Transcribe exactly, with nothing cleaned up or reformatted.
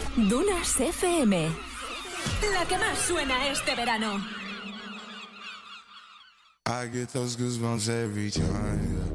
Dunas F M. La que más suena este verano. I get those goosebumps every time.